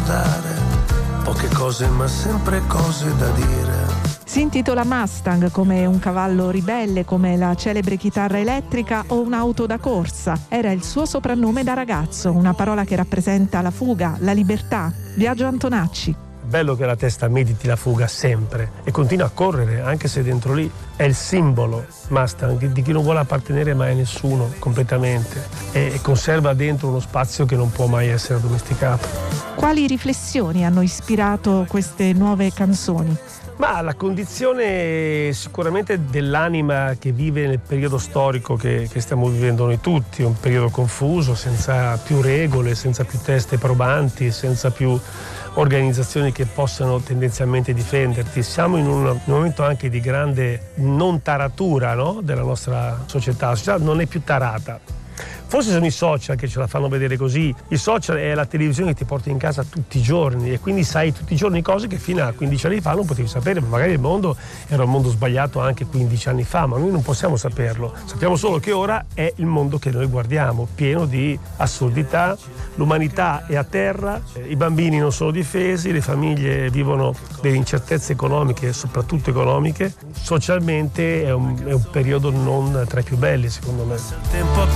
ricordare, poche cose ma sempre cose da dire. Si intitola Mustang, come un cavallo ribelle, come la celebre chitarra elettrica o un'auto da corsa. Era il suo soprannome da ragazzo, una parola che rappresenta la fuga, la libertà. Biagio Antonacci. Bello che la testa mediti la fuga sempre e continua a correre, anche se dentro lì è il simbolo Mustang di chi non vuole appartenere mai a nessuno completamente e conserva dentro uno spazio che non può mai essere addomesticato. Quali riflessioni hanno ispirato queste nuove canzoni? Ma la condizione sicuramente dell'anima che vive nel periodo storico che stiamo vivendo noi tutti, un periodo confuso, senza più regole, senza più teste probanti, senza più organizzazioni che possano tendenzialmente difenderti. Siamo in un momento anche di grande non taratura, no? Della nostra società. La società non è più tarata. Forse sono i social che ce la fanno vedere così. I social è la televisione che ti porta in casa tutti i giorni e quindi sai tutti i giorni cose che fino a 15 anni fa non potevi sapere. Magari il mondo era un mondo sbagliato anche 15 anni fa, ma noi non possiamo saperlo. Sappiamo solo che ora è il mondo che noi guardiamo, pieno di assurdità. L'umanità è a terra, i bambini non sono difesi, le famiglie vivono delle incertezze economiche, soprattutto economiche. Socialmente è un periodo non tra i più belli, secondo me. Il tempo